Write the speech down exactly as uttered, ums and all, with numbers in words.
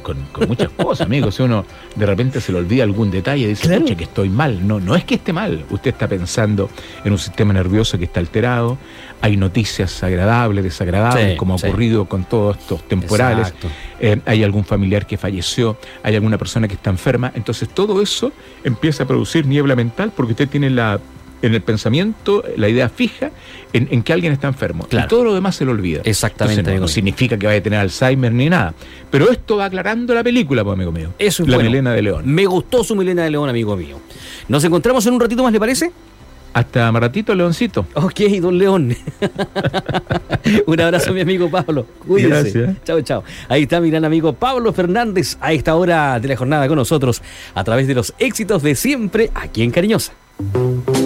con, con muchas cosas, amigo. Si uno de repente se le olvida algún detalle y dice, claro. pucha, que estoy mal. No, no es que esté mal. Usted está pensando en un sistema nervioso que está alterado. Hay noticias agradables, desagradables, sí, como ha sí. ocurrido con todos estos temporales. Eh, hay algún familiar que falleció, hay alguna persona que está enferma. Entonces todo eso empieza a producir niebla mental porque usted tiene la... en el pensamiento, la idea fija en, en que alguien está enfermo. Claro. Y todo lo demás se lo olvida. Exactamente. Entonces, no, no significa que vaya a tener Alzheimer ni nada. Pero esto va aclarando la película, pues, amigo mío. Eso es La bueno. melena de león. Me gustó su melena de león, amigo mío. Nos encontramos en un ratito más, ¿le parece? Hasta más ratito, Leoncito. Ok, don León. Un abrazo, mi amigo Pablo. Cuídense. Gracias. Chao, chao. Ahí está mi gran amigo Pablo Fernández a esta hora de la jornada con nosotros a través de los éxitos de siempre aquí en Cariñosa.